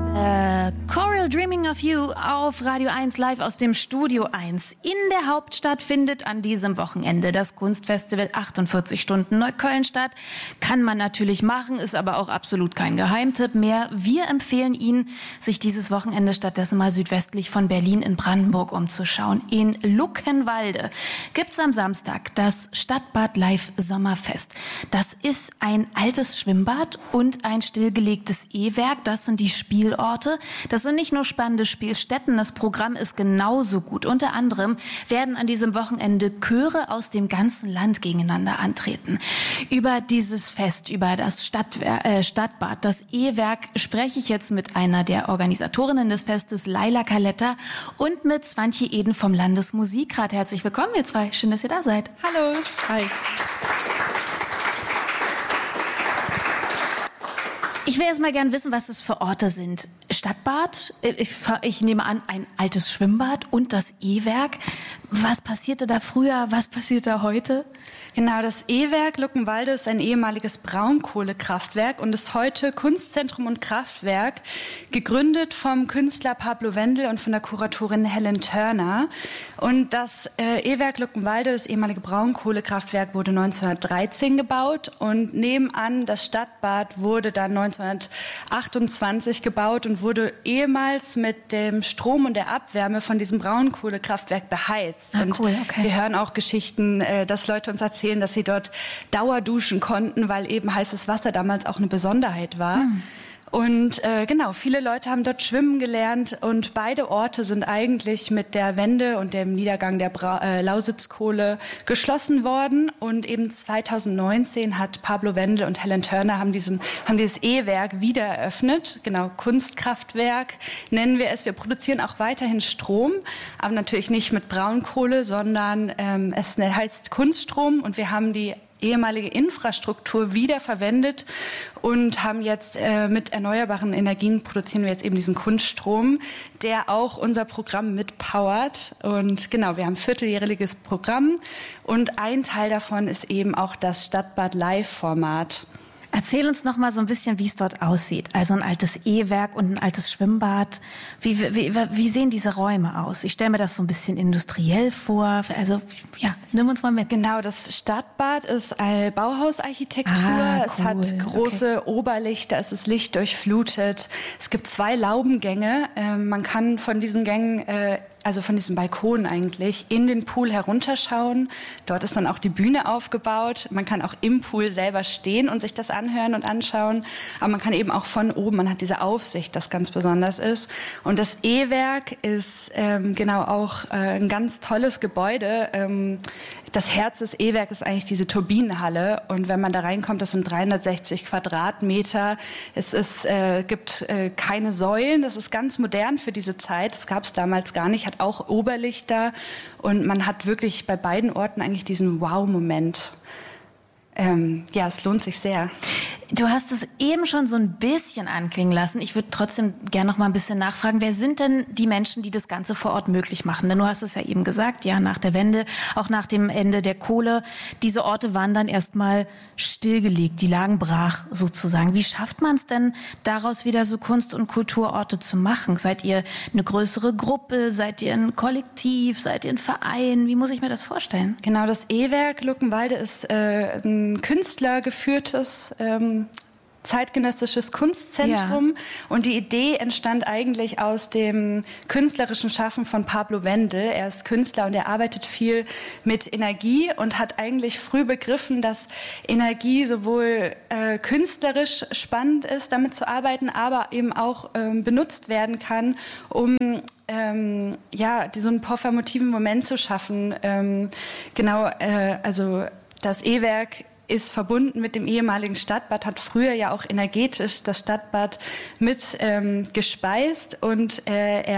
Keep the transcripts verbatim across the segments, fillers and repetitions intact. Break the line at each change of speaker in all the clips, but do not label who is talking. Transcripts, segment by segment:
Äh, Coral Dreaming of You auf Radio eins live aus dem Studio eins. In der Hauptstadt findet an diesem Wochenende das Kunstfestival achtundvierzig Stunden Neukölln statt. Kann man natürlich machen, ist aber auch absolut kein Geheimtipp mehr. Wir empfehlen Ihnen, sich dieses Wochenende stattdessen mal südwestlich von Berlin in Brandenburg umzuschauen. In Luckenwalde gibt's am Samstag das Stadtbad Live Sommerfest. Das ist ein altes Schwimmbad und ein stillgelegtes E-Werk. Das sind die Spielorte. Das sind nicht nur spannende Spielstätten, das Programm ist genauso gut. Unter anderem werden an diesem Wochenende Chöre aus dem ganzen Land gegeneinander antreten. Über dieses Fest, über das Stadtwer- äh, Stadtbad, das E-Werk, spreche ich jetzt mit einer der Organisatorinnen des Festes, Laila Kaletta, und mit Swantje Eden vom Landesmusikrat. Herzlich willkommen, ihr zwei. Schön, dass ihr da seid.
Hallo. Hi.
Ich will erst mal gern wissen, was es für Orte sind. Stadtbad, ich, ich nehme an, ein altes Schwimmbad und das E-Werk. Was passierte da früher, was passiert da heute?
Genau, das E-Werk Luckenwalde ist ein ehemaliges Braunkohlekraftwerk und ist heute Kunstzentrum und Kraftwerk, gegründet vom Künstler Pablo Wendel und von der Kuratorin Helen Turner. Und das äh, E-Werk Luckenwalde, das ehemalige Braunkohlekraftwerk, wurde neunzehnhundertdreizehn gebaut und nebenan das Stadtbad wurde dann neunzehnhundertachtundzwanzig gebaut und wurde ehemals mit dem Strom und der Abwärme von diesem Braunkohlekraftwerk beheizt.
Ah,
und
cool, okay.
Wir hören auch Geschichten, äh, dass Leute uns erzählen, dass sie dort dauerduschen konnten, weil eben heißes Wasser damals auch eine Besonderheit war. Hm. Und äh, genau, viele Leute haben dort schwimmen gelernt und beide Orte sind eigentlich mit der Wende und dem Niedergang der Bra- äh, Lausitzkohle geschlossen worden. Und eben zweitausendneunzehn hat Pablo Wendel und Helen Turner haben, diesen, haben dieses E-Werk wieder eröffnet. Genau, Kunstkraftwerk nennen wir es. Wir produzieren auch weiterhin Strom, aber natürlich nicht mit Braunkohle, sondern ähm, es heißt Kunststrom und wir haben die ehemalige Infrastruktur wiederverwendet und haben jetzt äh, mit erneuerbaren Energien produzieren wir jetzt eben diesen Kunststrom, der auch unser Programm mitpowert. Und genau, wir haben ein vierteljähriges Programm und ein Teil davon ist eben auch das Stadtbad Live-Format.
Erzähl uns noch mal so ein bisschen, wie es dort aussieht. Also ein altes E-Werk und ein altes Schwimmbad. Wie, wie, wie sehen diese Räume aus? Ich stelle mir das so ein bisschen industriell vor. Also ja, nimm uns mal mit.
Genau, das Stadtbad ist eine Bauhausarchitektur.
Ah, cool.
Es hat große okay. Oberlichter, es ist lichtdurchflutet. Es gibt zwei Laubengänge. Ähm, man kann von diesen Gängen äh, also von diesem Balkon eigentlich, in den Pool herunterschauen. Dort ist dann auch die Bühne aufgebaut. Man kann auch im Pool selber stehen und sich das anhören und anschauen. Aber man kann eben auch von oben, man hat diese Aufsicht, das ganz besonders ist. Und das E-Werk ist ähm, genau auch äh, ein ganz tolles Gebäude. Ähm, das Herz des E-Werks ist eigentlich diese Turbinenhalle. Und wenn man da reinkommt, das sind dreihundertsechzig Quadratmeter. Es ist, äh, gibt äh, keine Säulen. Das ist ganz modern für diese Zeit. Das gab es damals gar nicht. Hat auch Oberlichter und man hat wirklich bei beiden Orten eigentlich diesen Wow-Moment. Ähm, ja, es lohnt sich sehr.
Du hast es eben schon so ein bisschen anklingen lassen. Ich würde trotzdem gerne noch mal ein bisschen nachfragen. Wer sind denn die Menschen, die das Ganze vor Ort möglich machen? Denn du hast es ja eben gesagt, ja, nach der Wende, auch nach dem Ende der Kohle. Diese Orte waren dann erstmal stillgelegt, die lagen brach sozusagen. Wie schafft man es denn, daraus wieder so Kunst- und Kulturorte zu machen? Seid ihr eine größere Gruppe? Seid ihr ein Kollektiv? Seid ihr ein Verein? Wie muss ich mir das vorstellen?
Genau, das E-Werk Luckenwalde ist äh, ein künstlergeführtes ähm, zeitgenössisches Kunstzentrum. Ja. Und die Idee entstand eigentlich aus dem künstlerischen Schaffen von Pablo Wendel. Er ist Künstler und er arbeitet viel mit Energie und hat eigentlich früh begriffen, dass Energie sowohl äh, künstlerisch spannend ist, damit zu arbeiten, aber eben auch ähm, benutzt werden kann, um ähm, ja, so einen performativen Moment zu schaffen. Ähm, genau, äh, also das E-Werk ist verbunden mit dem ehemaligen Stadtbad, hat früher ja auch energetisch das Stadtbad mit ähm, gespeist und äh, er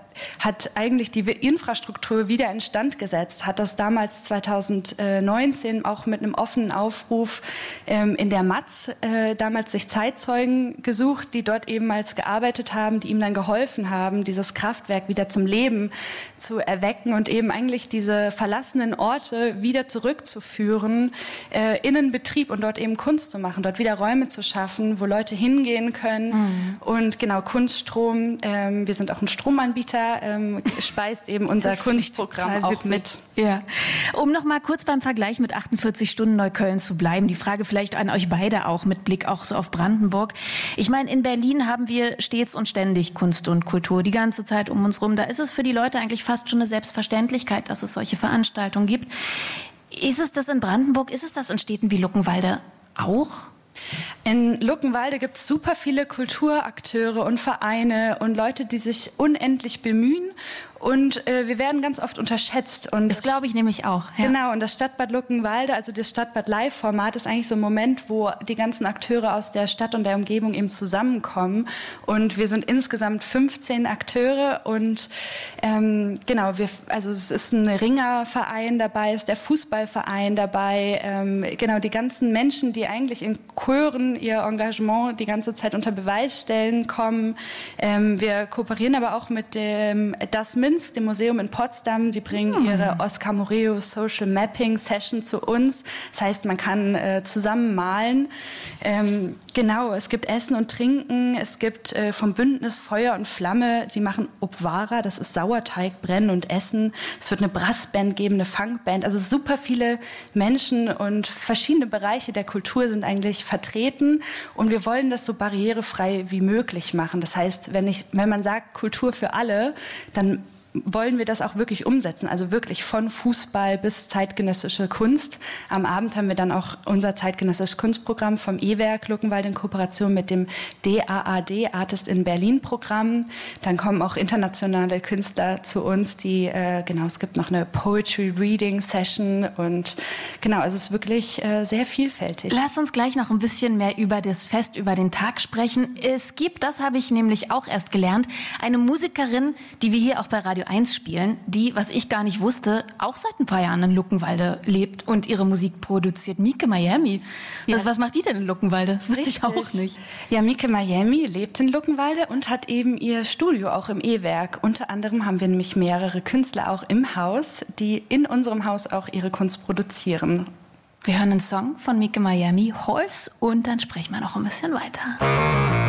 hat eigentlich die Infrastruktur wieder instand gesetzt, hat das damals zweitausendneunzehn auch mit einem offenen Aufruf ähm, in der Matz äh, damals sich Zeitzeugen gesucht, die dort ebenfalls gearbeitet haben, die ihm dann geholfen haben, dieses Kraftwerk wieder zum Leben zu erwecken und eben eigentlich diese verlassenen Orte wieder zurückzuführen äh, in den Betrieb und dort eben Kunst zu machen, dort wieder Räume zu schaffen, wo Leute hingehen können. Mhm. Und genau, Kunststrom, ähm, wir sind auch ein Stromanbieter, ähm, speist eben unser Kunstprogramm auch mit.
Ja. Um noch mal kurz beim Vergleich mit achtundvierzig Stunden Neukölln zu bleiben, die Frage vielleicht an euch beide auch mit Blick auch so auf Brandenburg. Ich meine, in Berlin haben wir stets und ständig Kunst und Kultur die ganze Zeit um uns rum. Da ist es für die Leute eigentlich fast schon eine Selbstverständlichkeit, dass es solche Veranstaltungen gibt. Ist es das in Brandenburg? Ist es das in Städten wie Luckenwalde auch?
In Luckenwalde gibt es super viele Kulturakteure und Vereine und Leute, die sich unendlich bemühen. Und äh, wir werden ganz oft unterschätzt. Und
das glaube ich nämlich auch.
Ja. Genau, und das Stadtbad Luckenwalde, also das Stadtbad Live-Format, ist eigentlich so ein Moment, wo die ganzen Akteure aus der Stadt und der Umgebung eben zusammenkommen. Und wir sind insgesamt fünfzehn Akteure. Und ähm, genau, wir, also es ist ein Ringerverein dabei, ist der Fußballverein dabei. Ähm, genau, die ganzen Menschen, die eigentlich in Chören ihr Engagement die ganze Zeit unter Beweis stellen, kommen. Ähm, wir kooperieren aber auch mit dem Das Minsk, dem Museum in Potsdam. Die bringen hm. ihre Oskar Moreus Social Mapping Session zu uns. Das heißt, man kann äh, zusammen malen. Ähm, genau, es gibt Essen und Trinken. Es gibt äh, vom Bündnis Feuer und Flamme. Sie machen Obwara, das ist Sauerteig, Brennen und Essen. Es wird eine Brassband geben, eine Funkband. Also super viele Menschen und verschiedene Bereiche der Kultur sind eigentlich vertreten. Und wir wollen das so barrierefrei wie möglich machen. Das heißt, wenn, ich, wenn man sagt Kultur für alle, dann wollen wir das auch wirklich umsetzen, also wirklich von Fußball bis zeitgenössische Kunst. Am Abend haben wir dann auch unser zeitgenössisches Kunstprogramm vom E-Werk Luckenwalde in Kooperation mit dem D A A D, Artist in Berlin Programm. Dann kommen auch internationale Künstler zu uns, die, äh, genau, es gibt noch eine Poetry Reading Session und genau, also es ist wirklich äh, sehr vielfältig.
Lass uns gleich noch ein bisschen mehr über das Fest, über den Tag sprechen. Es gibt, das habe ich nämlich auch erst gelernt, eine Musikerin, die wir hier auch bei Radio eins spielen, die, was ich gar nicht wusste, auch seit ein paar Jahren in Luckenwalde lebt und ihre Musik produziert. Mieke Miami. Ja. Was, was macht die denn in Luckenwalde? Das wusste Richtig. ich auch nicht.
Ja, Mieke Miami lebt in Luckenwalde und hat eben ihr Studio auch im E-Werk. Unter anderem haben wir nämlich mehrere Künstler auch im Haus, die in unserem Haus auch ihre Kunst produzieren.
Wir hören einen Song von Mieke Miami, Horse, und dann sprechen wir noch ein bisschen weiter.